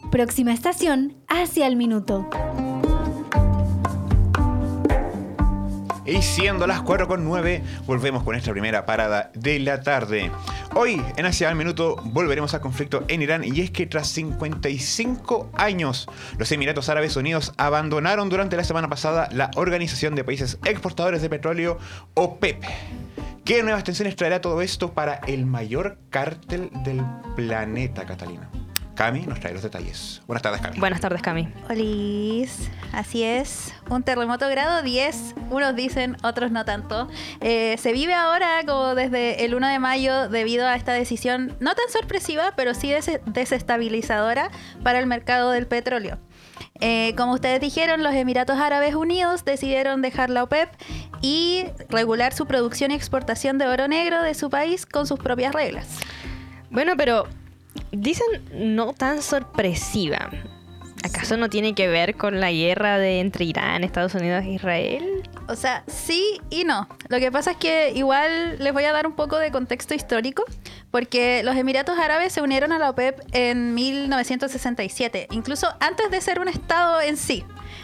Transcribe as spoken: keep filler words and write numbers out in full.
Próxima estación, Asia al Minuto. Y siendo las cuatro con nueve, volvemos con esta primera parada de la tarde. Hoy, en Asia al Minuto, volveremos al conflicto en Irán, y es que tras cincuenta y cinco años, los Emiratos Árabes Unidos abandonaron durante la semana pasada la Organización de Países Exportadores de Petróleo, OPEP. ¿Qué nuevas tensiones traerá todo esto para el mayor cártel del planeta, Catalina? Cami nos trae los detalles. Buenas tardes, Cami. Buenas tardes, Cami. Olis, así es. Un terremoto grado diez, unos dicen, otros no tanto. Eh, se vive ahora como desde el uno de mayo debido a esta decisión no tan sorpresiva, pero sí des- desestabilizadora para el mercado del petróleo. Eh, como ustedes dijeron, los Emiratos Árabes Unidos decidieron dejar la OPEP y regular su producción y exportación de oro negro de su país con sus propias reglas. Bueno, pero dicen no tan sorpresiva. ¿Acaso no tiene que ver con la guerra de entre Irán, Estados Unidos e Israel? O sea, sí y no. Lo que pasa es que igual les voy a dar un poco de contexto histórico, porque los Emiratos Árabes se unieron a la OPEP en mil novecientos sesenta y siete, incluso antes de ser un estado en sí.